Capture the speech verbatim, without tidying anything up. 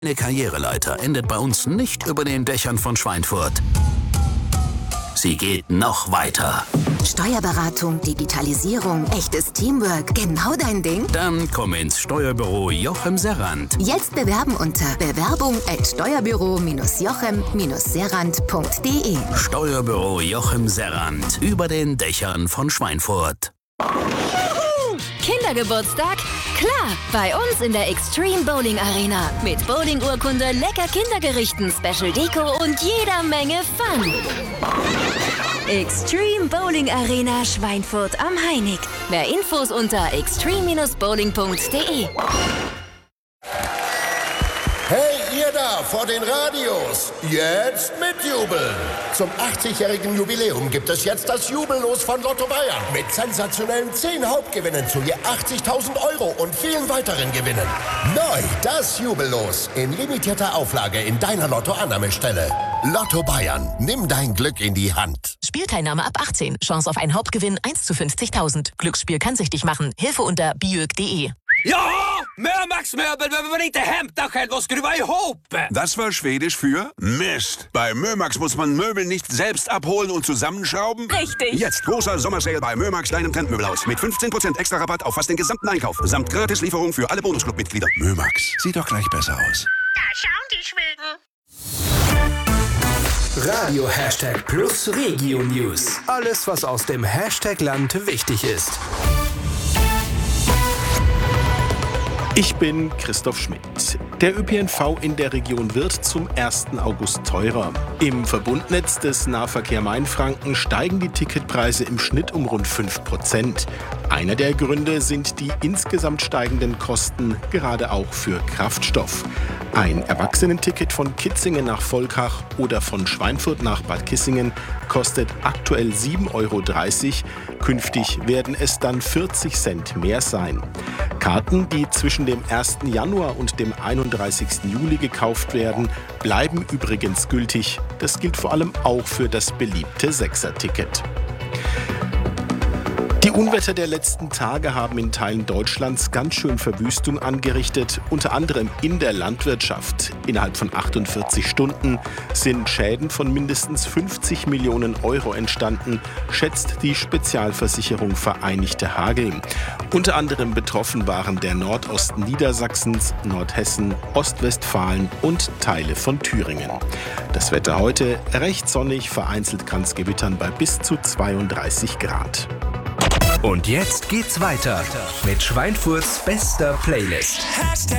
Eine Karriereleiter endet bei uns nicht über den Dächern von Schweinfurt. Sie geht noch weiter. Steuerberatung, Digitalisierung, echtes Teamwork, genau dein Ding? Dann komm ins Steuerbüro Jochem Serrand. Jetzt bewerben unter bewerbung at steuerbüro jochem serrand punkt de. Steuerbüro Jochem Serrand, über den Dächern von Schweinfurt. Kindergeburtstag? Klar, bei uns in der Extreme Bowling Arena. Mit Bowling-Urkunde, lecker Kindergerichten, Special Deko und jeder Menge Fun. Extreme Bowling Arena Schweinfurt am Heinig. Mehr Infos unter extreme bowling punkt de. Hey, ihr da vor den Radios, jetzt mitjubeln! Zum achtzigjährigen Jubiläum gibt es jetzt das Jubellos von Lotto Bayern mit sensationellen zehn Hauptgewinnen zu je achtzigtausend Euro und vielen weiteren Gewinnen. Neu das Jubellos in limitierter Auflage in deiner Lotto-Annahmestelle. Lotto Bayern, nimm dein Glück in die Hand. Spielteilnahme ab achtzehn. Chance auf einen Hauptgewinn eins zu fünfzigtausend. Glücksspiel kann süchtig machen. Hilfe unter biög punkt de. Ja, Mörmax Möbel behöver man inte hämta själv och skruva ihop. Das war Schwedisch für Mist. Bei Mörmax muss man Möbel nicht selbst abholen und zusammenschrauben. Richtig. Jetzt großer Sommersale bei Mörmax, deinem Trendmöbelhaus. Mit fünfzehn Prozent extra Rabatt auf fast den gesamten Einkauf. Samt Gratislieferung für alle Bonusclub-Mitglieder. Mörmax, sieht doch gleich besser aus. Da schauen die Schweden. Radio Hashtag Plus Regio News. Alles, was aus dem Hashtag-Land wichtig ist. Ich bin Christoph Schmidt. Der Ö P N V in der Region wird zum ersten August teurer. Im Verbundnetz des Nahverkehr Mainfranken steigen die Ticketpreise im Schnitt um rund fünf Prozent. Einer der Gründe sind die insgesamt steigenden Kosten, gerade auch für Kraftstoff. Ein Erwachsenenticket von Kitzingen nach Volkach oder von Schweinfurt nach Bad Kissingen kostet aktuell sieben Euro dreißig. Künftig werden es dann vierzig Cent mehr sein. Karten, die zwischen dem ersten Januar und dem einunddreißigsten Juli gekauft werden, bleiben übrigens gültig. Das gilt vor allem auch für das beliebte Sechser-Ticket. Die Unwetter der letzten Tage haben in Teilen Deutschlands ganz schön Verwüstung angerichtet, unter anderem in der Landwirtschaft. Innerhalb von achtundvierzig Stunden sind Schäden von mindestens fünfzig Millionen Euro entstanden, schätzt die Spezialversicherung Vereinigte Hagel. Unter anderem betroffen waren der Nordosten Niedersachsens, Nordhessen, Ostwestfalen und Teile von Thüringen. Das Wetter heute recht sonnig, vereinzelt kann es gewittern bei bis zu zweiunddreißig Grad. Und jetzt geht's weiter mit Schweinfurts bester Playlist.